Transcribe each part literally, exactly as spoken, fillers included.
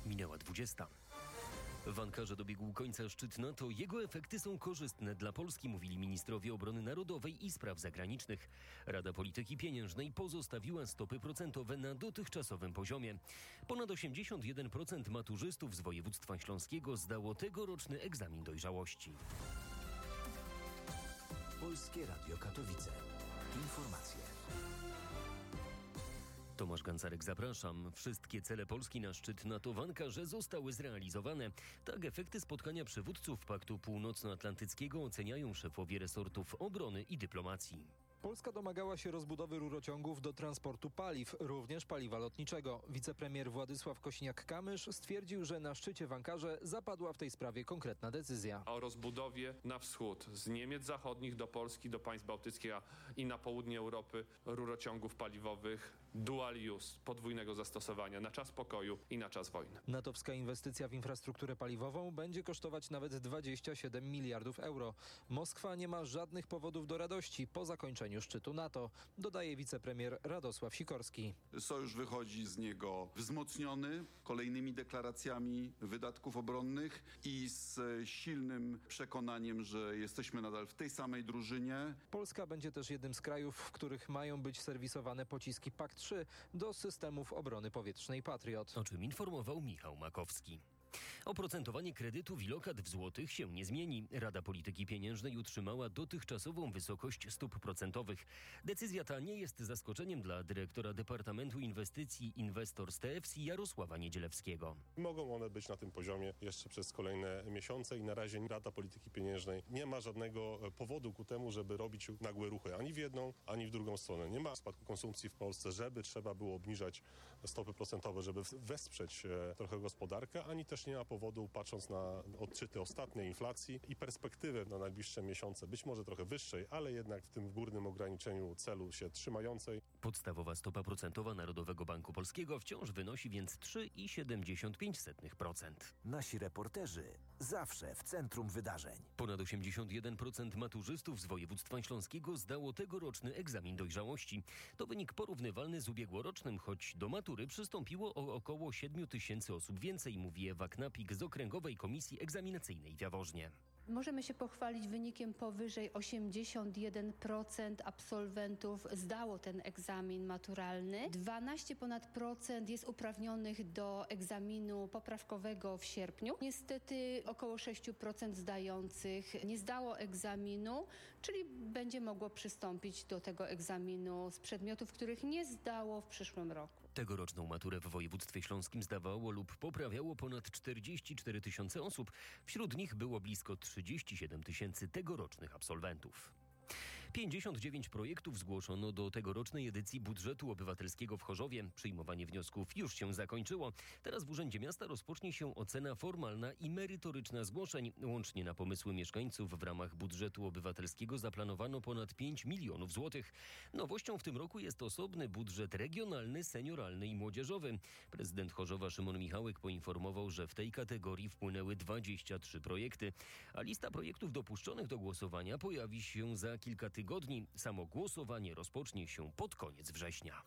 Minęła dwudziesta. W Ankarze dobiegł końca szczyt NATO. Jego efekty są korzystne dla Polski, mówili ministrowie obrony narodowej i spraw zagranicznych. Rada Polityki Pieniężnej pozostawiła stopy procentowe na dotychczasowym poziomie. Ponad osiemdziesiąt jeden procent maturzystów z województwa śląskiego zdało tegoroczny egzamin dojrzałości. Polskie Radio Katowice. Informacje. Tomasz Gancarek, zapraszam. Wszystkie cele Polski na szczyt NATO w Ankarze zostały zrealizowane. Tak efekty spotkania przywódców Paktu Północnoatlantyckiego oceniają szefowie resortów obrony i dyplomacji. Polska domagała się rozbudowy rurociągów do transportu paliw, również paliwa lotniczego. Wicepremier Władysław Kosiniak-Kamysz stwierdził, że na szczycie w Ankarze zapadła w tej sprawie konkretna decyzja. O rozbudowie na wschód, z Niemiec zachodnich do Polski, do państw bałtyckich i na południe Europy rurociągów paliwowych dual use, podwójnego zastosowania, na czas pokoju i na czas wojny. Natowska inwestycja w infrastrukturę paliwową będzie kosztować nawet dwadzieścia siedem miliardów euro. Moskwa nie ma żadnych powodów do radości po zakończeniu szczytu NATO, dodaje wicepremier Radosław Sikorski. Sojusz wychodzi z niego wzmocniony kolejnymi deklaracjami wydatków obronnych i z silnym przekonaniem, że jesteśmy nadal w tej samej drużynie. Polska będzie też jednym z krajów, w których mają być serwisowane pociski P A K trzy do systemów obrony powietrznej Patriot. O czym informował Michał Makowski. Oprocentowanie kredytów i lokat w złotych się nie zmieni. Rada Polityki Pieniężnej utrzymała dotychczasową wysokość stóp procentowych. Decyzja ta nie jest zaskoczeniem dla dyrektora Departamentu Inwestycji Inwestors T F C Jarosława Niedzielewskiego. Mogą one być na tym poziomie jeszcze przez kolejne miesiące i na razie Rada Polityki Pieniężnej nie ma żadnego powodu ku temu, żeby robić nagłe ruchy ani w jedną, ani w drugą stronę. Nie ma spadku konsumpcji w Polsce, żeby trzeba było obniżać stopy procentowe, żeby wesprzeć trochę gospodarkę, ani też nie ma powodu, patrząc na odczyty ostatniej inflacji i perspektywę na najbliższe miesiące, być może trochę wyższej, ale jednak w tym górnym ograniczeniu celu się trzymającej. Podstawowa stopa procentowa Narodowego Banku Polskiego wciąż wynosi więc trzy i siedemdziesiąt pięć procent. Nasi reporterzy zawsze w centrum wydarzeń. Ponad osiemdziesiąt jeden procent maturzystów z województwa śląskiego zdało tegoroczny egzamin dojrzałości. To wynik porównywalny z ubiegłorocznym, choć do matury przystąpiło o około siedmiu tysięcy osób więcej, mówi Ewa Knapik z Okręgowej Komisji Egzaminacyjnej w Jaworznie. Możemy się pochwalić wynikiem powyżej osiemdziesiąt jeden procent absolwentów zdało ten egzamin maturalny. dwanaście ponad procent jest uprawnionych do egzaminu poprawkowego w sierpniu. Niestety około sześć procent zdających nie zdało egzaminu, czyli będzie mogło przystąpić do tego egzaminu z przedmiotów, których nie zdało w przyszłym roku. Tegoroczną maturę w województwie śląskim zdawało lub poprawiało ponad czterdzieści cztery tysiące osób. Wśród nich było blisko trzydzieści siedem tysięcy tegorocznych absolwentów. pięćdziesiąt dziewięć projektów zgłoszono do tegorocznej edycji budżetu obywatelskiego w Chorzowie. Przyjmowanie wniosków już się zakończyło. Teraz w Urzędzie Miasta rozpocznie się ocena formalna i merytoryczna zgłoszeń. Łącznie na pomysły mieszkańców w ramach budżetu obywatelskiego zaplanowano ponad pięć milionów złotych. Nowością w tym roku jest osobny budżet regionalny, senioralny i młodzieżowy. Prezydent Chorzowa Szymon Michałek poinformował, że w tej kategorii wpłynęły dwadzieścia trzy projekty, a lista projektów dopuszczonych do głosowania pojawi się za kilka tygodni. Samo głosowanie rozpocznie się pod koniec września.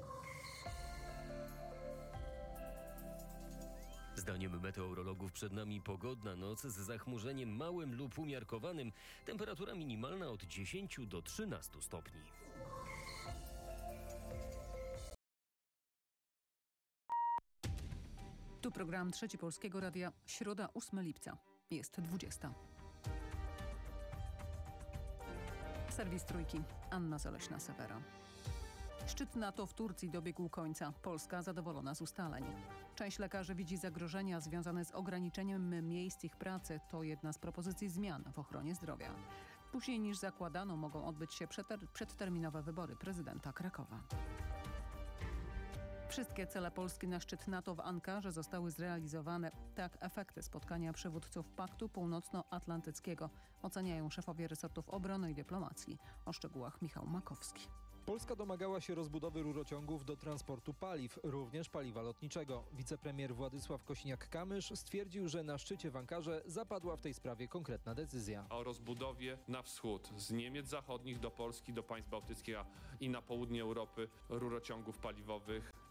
Zdaniem meteorologów przed nami pogodna noc z zachmurzeniem małym lub umiarkowanym. Temperatura minimalna od dziesięciu do trzynastu stopni. Tu program Trzeci Polskiego Radia, środa ósmego lipca. Jest dwudziesta. Serwis Trójki, Anna Zaleśna-Sewera. Szczyt NATO w Turcji dobiegł końca. Polska zadowolona z ustaleń. Część lekarzy widzi zagrożenia związane z ograniczeniem miejsc ich pracy. To jedna z propozycji zmian w ochronie zdrowia. Później niż zakładano mogą odbyć się przeter- przedterminowe wybory prezydenta Krakowa. Wszystkie cele Polski na szczyt NATO w Ankarze zostały zrealizowane. Tak efekty spotkania przywódców Paktu Północnoatlantyckiego oceniają szefowie resortów obrony i dyplomacji. O szczegółach Michał Makowski. Polska domagała się rozbudowy rurociągów do transportu paliw, również paliwa lotniczego. Wicepremier Władysław Kosiniak-Kamysz stwierdził, że na szczycie w Ankarze zapadła w tej sprawie konkretna decyzja. O rozbudowie na wschód, z Niemiec zachodnich do Polski, do państw bałtyckich i na południe Europy rurociągów paliwowych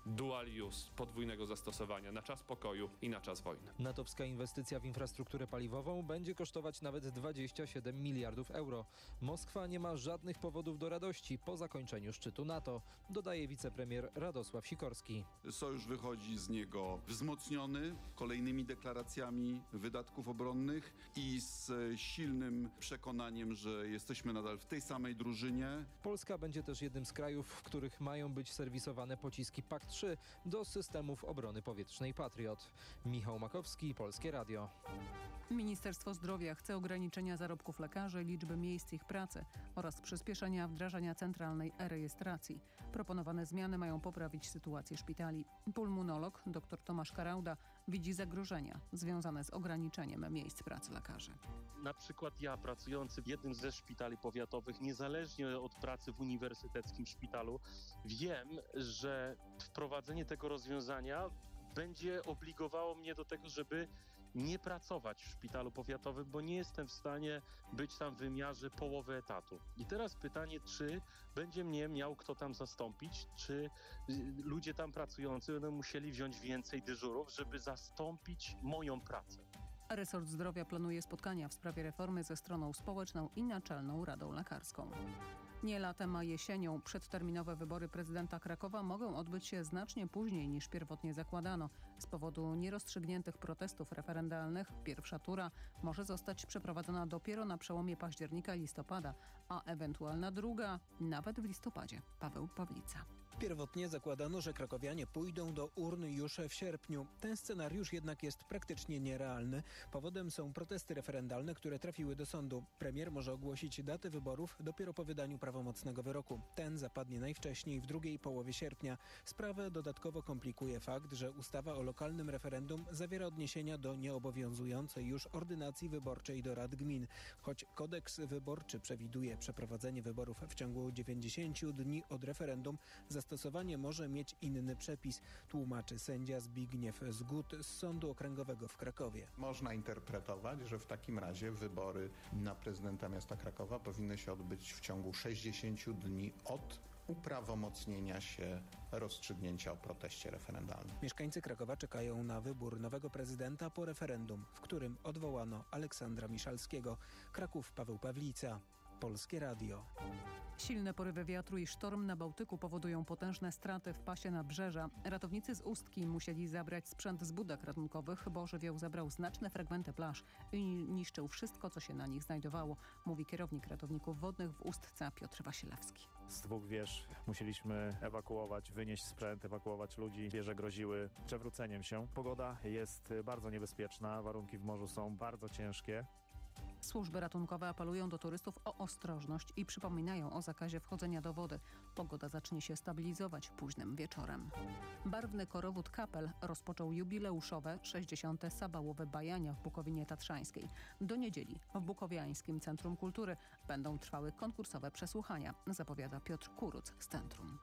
dual use, podwójnego zastosowania na czas pokoju i na czas wojny. natowska inwestycja w infrastrukturę paliwową będzie kosztować nawet dwadzieścia siedem miliardów euro. Moskwa nie ma żadnych powodów do radości po zakończeniu szczytu NATO, dodaje wicepremier Radosław Sikorski. Sojusz wychodzi z niego wzmocniony kolejnymi deklaracjami wydatków obronnych i z silnym przekonaniem, że jesteśmy nadal w tej samej drużynie. Polska będzie też jednym z krajów, w których mają być serwisowane pociski P A K trzy do systemów obrony powietrznej Patriot. Michał Makowski, Polskie Radio. Ministerstwo Zdrowia chce ograniczenia zarobków lekarzy, liczby miejsc ich pracy oraz przyspieszenia wdrażania centralnej e-rejestracji. Proponowane zmiany mają poprawić sytuację szpitali. Pulmonolog dr Tomasz Karauda widzi zagrożenia związane z ograniczeniem miejsc pracy lekarzy. Na przykład ja, pracujący w jednym ze szpitali powiatowych, niezależnie od pracy w uniwersyteckim szpitalu, wiem, że wprowadzenie tego rozwiązania będzie obligowało mnie do tego, żeby nie pracować w szpitalu powiatowym, bo nie jestem w stanie być tam w wymiarze połowy etatu. I teraz pytanie, czy będzie mnie miał kto tam zastąpić, czy ludzie tam pracujący będą musieli wziąć więcej dyżurów, żeby zastąpić moją pracę. Resort Zdrowia planuje spotkania w sprawie reformy ze stroną społeczną i Naczelną Radą Lekarską. Nie latem, a jesienią przedterminowe wybory prezydenta Krakowa mogą odbyć się znacznie później niż pierwotnie zakładano. Z powodu nierozstrzygniętych protestów referendalnych pierwsza tura może zostać przeprowadzona dopiero na przełomie października i listopada, a ewentualna druga nawet w listopadzie. Paweł Pawlica. Pierwotnie zakładano, że krakowianie pójdą do urn już w sierpniu. Ten scenariusz jednak jest praktycznie nierealny. Powodem są protesty referendalne, które trafiły do sądu. Premier może ogłosić datę wyborów dopiero po wydaniu prawomocnego wyroku. Ten zapadnie najwcześniej w drugiej połowie sierpnia. Sprawę dodatkowo komplikuje fakt, że ustawa o lokalnym referendum zawiera odniesienia do nieobowiązującej już ordynacji wyborczej do rad gmin. Choć kodeks wyborczy przewiduje przeprowadzenie wyborów w ciągu dziewięćdziesięciu dni od referendum, zastosowanie może mieć inny przepis, tłumaczy sędzia Zbigniew Zgut z Sądu Okręgowego w Krakowie. Można interpretować, że w takim razie wybory na prezydenta miasta Krakowa powinny się odbyć w ciągu sześćdziesięciu dni od uprawomocnienia się rozstrzygnięcia o proteście referendalnym. Mieszkańcy Krakowa czekają na wybór nowego prezydenta po referendum, w którym odwołano Aleksandra Miszalskiego. Kraków, Paweł Pawlica, Polskie Radio. Silne porywy wiatru i sztorm na Bałtyku powodują potężne straty w pasie nabrzeża. Ratownicy z Ustki musieli zabrać sprzęt z budek ratunkowych, bo żywioł zabrał znaczne fragmenty plaż i niszczył wszystko, co się na nich znajdowało, mówi kierownik ratowników wodnych w Ustce Piotr Wasilewski. Z dwóch wież musieliśmy ewakuować, wynieść sprzęt, ewakuować ludzi. Wieże groziły przewróceniem się. Pogoda jest bardzo niebezpieczna, warunki w morzu są bardzo ciężkie. Służby ratunkowe apelują do turystów o ostrożność i przypominają o zakazie wchodzenia do wody. Pogoda zacznie się stabilizować późnym wieczorem. Barwny korowód Kapel rozpoczął jubileuszowe sześćdziesiąte Sabałowe Bajania w Bukowinie Tatrzańskiej. Do niedzieli w Bukowiańskim Centrum Kultury będą trwały konkursowe przesłuchania, zapowiada Piotr Kuruc z centrum.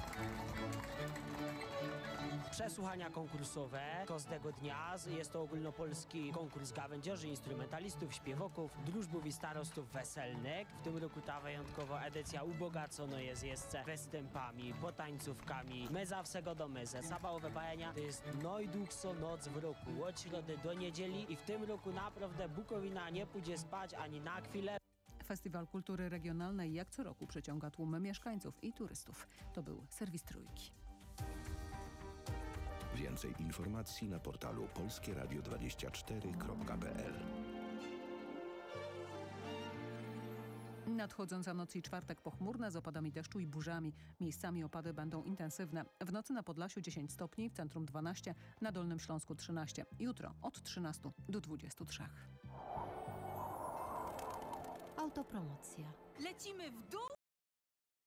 Przesłuchania konkursowe każdego dnia. Jest to ogólnopolski konkurs gawędziarzy, instrumentalistów, śpiewoków, drużbów i starostów weselnych. W tym roku ta wyjątkowa edycja ubogacona jest jeszcze występami, potańcówkami. My zawsze go do meze. Sabałowe Bajania to jest najdłuższa noc w roku, od środy do niedzieli i w tym roku naprawdę Bukowina nie pójdzie spać ani na chwilę. Festiwal Kultury Regionalnej jak co roku przyciąga tłumy mieszkańców i turystów. To był serwis Trójki. Więcej informacji na portalu polskie radio dwadzieścia cztery kropka p l. Nadchodząca noc i czwartek pochmurne z opadami deszczu i burzami. Miejscami opady będą intensywne. W nocy na Podlasiu dziesięć stopni, w centrum dwanaście, na Dolnym Śląsku trzynaście. Jutro od trzynastu do dwudziestu trzech. Autopromocja. Lecimy w dół